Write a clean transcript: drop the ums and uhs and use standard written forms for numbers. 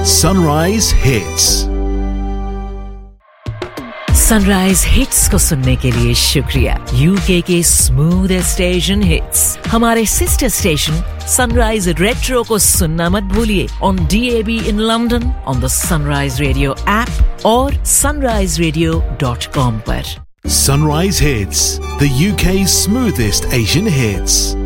Sunrise Hits. Sunrise hits को सुनने के लिए शुक्रिया। यूके के स्मूथेस्ट स्टेशन हिट्स हमारे सिस्टर स्टेशन सनराइज रेट्रो को सुनना मत भूलिए on DAB in London, on the sunrise radio app और sunriseradio.com पर। Sunrise Hits, the UK's smoothest Asian hits.